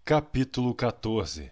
Capítulo 14.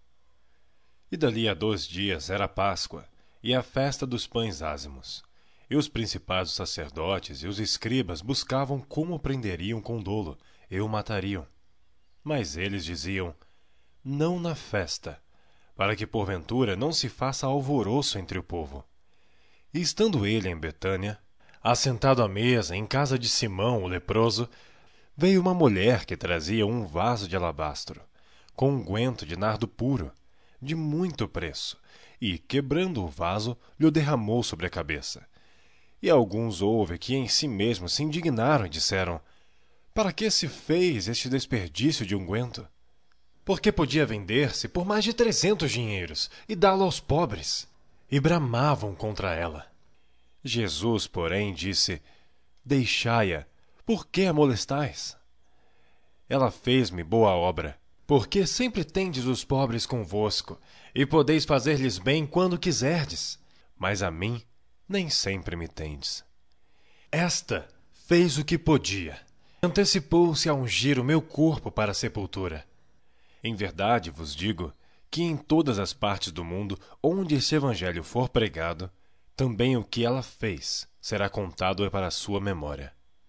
E dali a 2 dias era a Páscoa, e a festa dos pães ázimos. E os principais sacerdotes e os escribas buscavam como o prenderiam com dolo, e o matariam. Mas eles diziam, não na festa, para que porventura não se faça alvoroço entre o povo. E estando ele em Betânia, assentado à mesa em casa de Simão o leproso, veio uma mulher que trazia um vaso de alabastro, com unguento de nardo puro, de muito preço, e, quebrando o vaso, lhe o derramou sobre a cabeça. E alguns houve que em si mesmos se indignaram e disseram, para que se fez este desperdício de unguento? Porque podia vender-se por mais de 300 dinheiros e dá-lo aos pobres. E bramavam contra ela. Jesus, porém, disse, deixai-a, por que a molestais? Ela fez-me boa obra, porque sempre tendes os pobres convosco, e podeis fazer-lhes bem quando quiserdes, mas a mim nem sempre me tendes. Esta fez o que podia. Antecipou-se a ungir o meu corpo para a sepultura. Em verdade vos digo que em todas as partes do mundo onde esse evangelho for pregado, também o que ela fez será contado para a sua memória.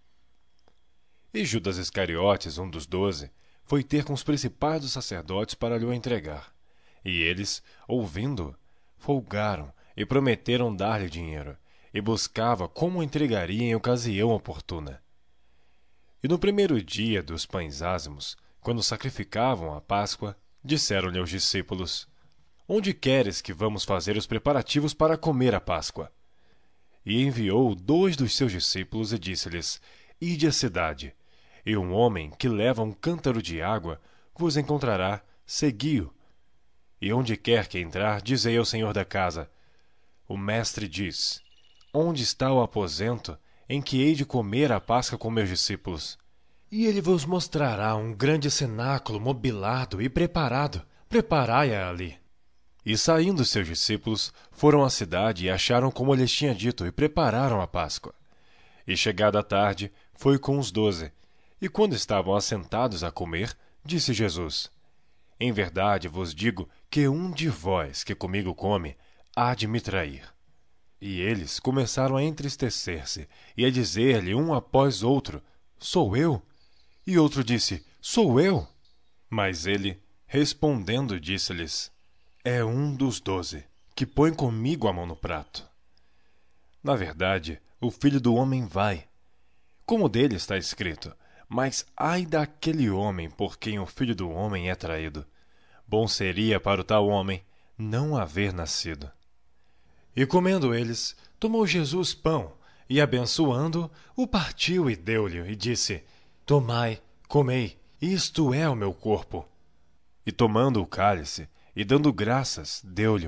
E Judas Iscariotes, um dos 12, foi ter com os principais dos sacerdotes para lhe o entregar. E eles, ouvindo-o, folgaram e prometeram dar-lhe dinheiro, e buscava como o entregaria em ocasião oportuna. E no primeiro dia dos pães ázimos, quando sacrificavam a Páscoa, disseram-lhe aos discípulos, onde queres que vamos fazer os preparativos para comer a Páscoa? E enviou 2 dos seus discípulos e disse-lhes, ide à cidade, e um homem que leva um cântaro de água vos encontrará, segui-o. E onde quer que entrar, dizei ao senhor da casa, o mestre diz, onde está o aposento em que hei de comer a Páscoa com meus discípulos? E ele vos mostrará um grande cenáculo mobilado e preparado, preparai-a ali. E saindo seus discípulos, foram à cidade e acharam como lhes tinha dito e prepararam a Páscoa. E chegada a tarde, foi com os 12, e quando estavam assentados a comer, disse Jesus, em verdade vos digo que um de vós que comigo come, há de me trair. E eles começaram a entristecer-se e a dizer-lhe um após outro, sou eu? E outro disse, sou eu? Mas ele, respondendo, disse-lhes, é um dos 12, que põe comigo a mão no prato. Na verdade, o Filho do Homem vai, como dele está escrito, mas ai daquele homem por quem o Filho do Homem é traído. Bom seria para o tal homem não haver nascido. E comendo eles, tomou Jesus pão, e abençoando, o partiu e deu-lhe, e disse, tomai, comei, isto é o meu corpo. E tomando o cálice, e dando graças, deu-lhe.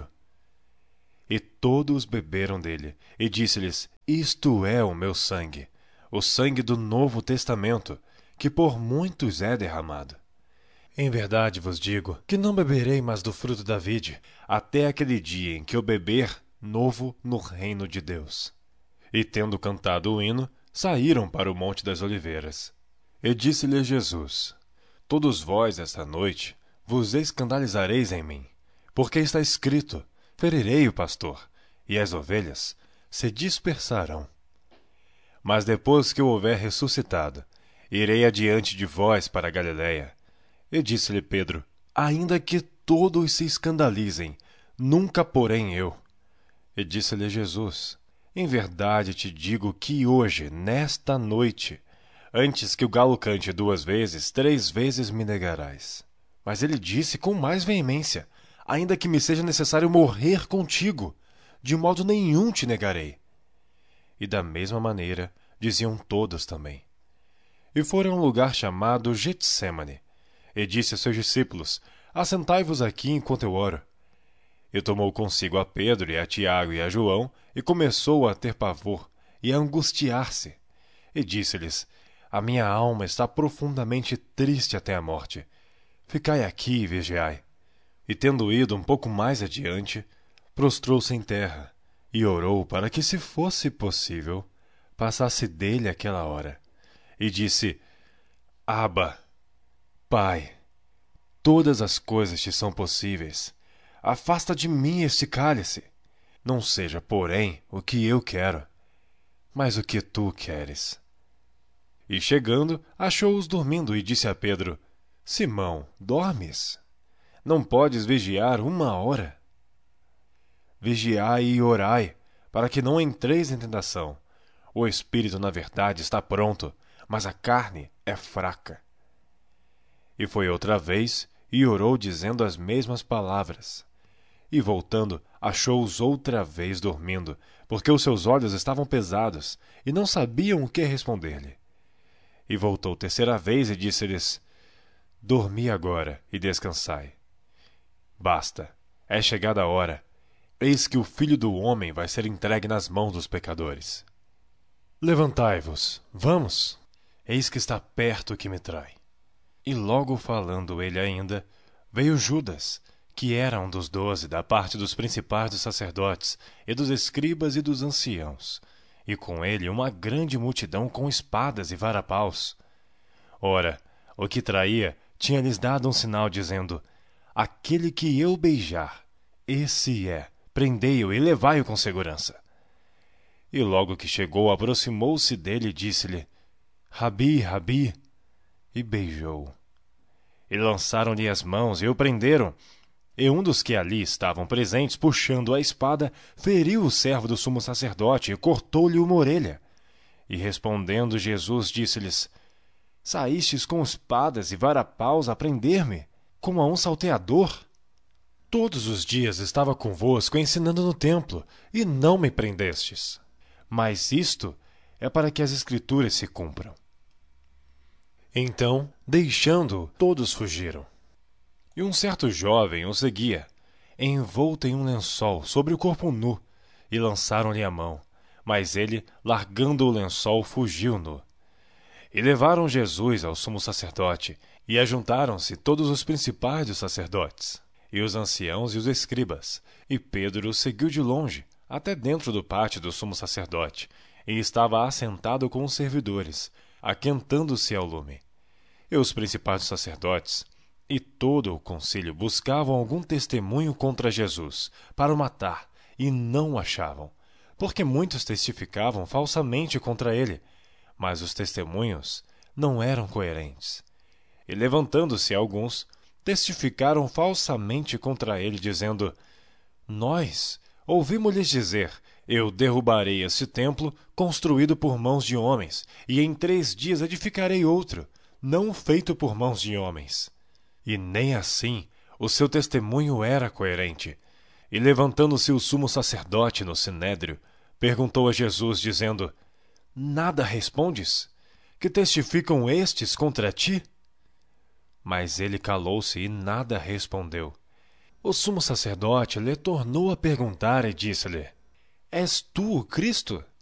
E todos beberam dele, e disse-lhes, isto é o meu sangue, o sangue do Novo Testamento, que por muitos é derramado. Em verdade vos digo que não beberei mais do fruto da vide, até aquele dia em que eu beber novo no reino de Deus. E tendo cantado o hino, saíram para o Monte das Oliveiras. E disse-lhe Jesus, todos vós esta noite vos escandalizareis em mim, porque está escrito, ferirei o pastor, e as ovelhas se dispersarão. Mas depois que eu houver ressuscitado, irei adiante de vós para a Galiléia. E disse-lhe Pedro, ainda que todos se escandalizem, nunca porém eu. E disse-lhe Jesus, em verdade te digo que hoje, nesta noite, antes que o galo cante 2 vezes, 3 vezes me negarás. Mas ele disse com mais veemência, ainda que me seja necessário morrer contigo, de modo nenhum te negarei. E da mesma maneira diziam todos também. E foram a um lugar chamado Getsêmane, e disse a seus discípulos, assentai-vos aqui enquanto eu oro. E tomou consigo a Pedro e a Tiago e a João, e começou a ter pavor, e a angustiar-se. E disse-lhes, a minha alma está profundamente triste até a morte. Ficai aqui e vigiai. E tendo ido um pouco mais adiante, prostrou-se em terra, e orou para que, se fosse possível, passasse dele aquela hora. E disse, Abba, Pai, todas as coisas te são possíveis. Afasta de mim este cálice. Não seja, porém, o que eu quero, mas o que tu queres. E chegando, achou-os dormindo e disse a Pedro: Simão, dormes? Não podes vigiar 1 hora? Vigiai e orai, para que não entreis em tentação. O espírito, na verdade, está pronto, mas a carne é fraca. E foi outra vez, e orou dizendo as mesmas palavras. E voltando, achou-os outra vez dormindo, porque os seus olhos estavam pesados, e não sabiam o que responder-lhe. E voltou terceira vez e disse-lhes: Dormi agora e descansai. Basta, é chegada a hora. Eis que o Filho do Homem vai ser entregue nas mãos dos pecadores. Levantai-vos, vamos, eis que está perto o que me trai. E logo falando ele ainda, veio Judas, que era um dos 12 da parte dos principais dos sacerdotes, e dos escribas e dos anciãos, e com ele uma grande multidão com espadas e varapaus. Ora, o que traía tinha-lhes dado um sinal, dizendo: Aquele que eu beijar, esse é, prendei-o e levai-o com segurança. E logo que chegou, aproximou-se dele e disse-lhe: Rabi, Rabi, e beijou-o. E lançaram-lhe as mãos e o prenderam. E um dos que ali estavam presentes, puxando a espada, feriu o servo do sumo sacerdote e cortou-lhe uma orelha. E respondendo Jesus, disse-lhes: Saístes com espadas e varapaus a prender-me, como a um salteador? Todos os dias estava convosco ensinando no templo, e não me prendestes. Mas isto é para que as Escrituras se cumpram. Então, deixando-o, todos fugiram. E um certo jovem o seguia, envolto em um lençol sobre o corpo nu, e lançaram-lhe a mão. Mas ele, largando o lençol, fugiu nu. E levaram Jesus ao sumo sacerdote, e ajuntaram-se todos os principais dos sacerdotes, e os anciãos e os escribas. E Pedro seguiu de longe, até dentro do pátio do sumo sacerdote, e estava assentado com os servidores, aquentando-se ao lume. E os principais dos sacerdotes e todo o concílio buscavam algum testemunho contra Jesus, para o matar, e não o achavam, porque muitos testificavam falsamente contra ele, mas os testemunhos não eram coerentes. E levantando-se alguns, testificaram falsamente contra ele, dizendo: Nós ouvimos-lhes dizer: Eu derrubarei este templo construído por mãos de homens, e em 3 dias edificarei outro, não feito por mãos de homens. E nem assim o seu testemunho era coerente. E levantando-se o sumo sacerdote no sinédrio, perguntou a Jesus, dizendo: Nada respondes? Que testificam estes contra ti? Mas ele calou-se e nada respondeu. O sumo sacerdote lhe tornou a perguntar e disse-lhe: És tu o Cristo?